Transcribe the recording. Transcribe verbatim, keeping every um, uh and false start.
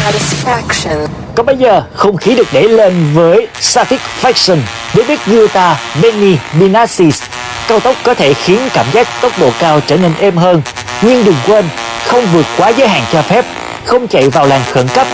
satisfaction. Còn bây giờ, không khí được đẩy lên với Satisfaction với biết guitar Benny Benassis. Cao tốc có thể khiến cảm giác tốc độ cao trở nên êm hơn, nhưng đừng quên không vượt quá giới hạn cho phép, không chạy vào làn khẩn cấp